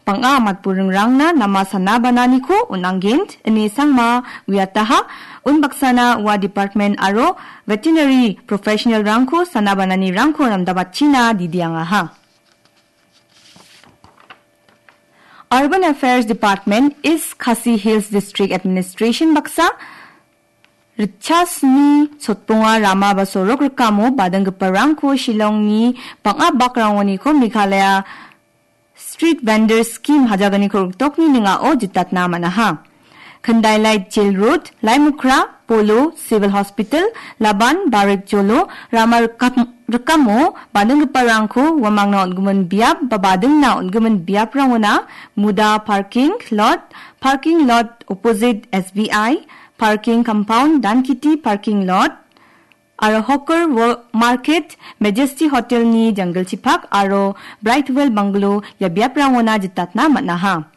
panga matpurung rangna nama sana bananiko unanggent ini sangma wiataha unbaksana wa department aro veterinary professional rangko sana banani rangko namdabachina didiangaha. Urban Affairs Department is Khasi Hills District Administration baksa Richasni Sotponga Rama Basorok Rukamo Badangparangko Shillongni Pangabak Rangwani ko Meghalaya Street Vendor Scheme Hajagani ko Ruktok ni nga o jitat naman na ha. Kandaylay Jail Road, Laimukra, Polo, Civil Hospital, Laban, Barik Jolo, Rama Rukamo Badangparangko Wamang na Unguman Biap, Babadang na Unguman Biap Rangwana, Muda Parking Lot opposite SBI, Parking Compound, Dankiti Parking Lot, aro Hawker Market, Majesty Hotel ni Jungle Chipak, aro Brightwell Bungalow, Yabiap Rangwana jitat na matnaha.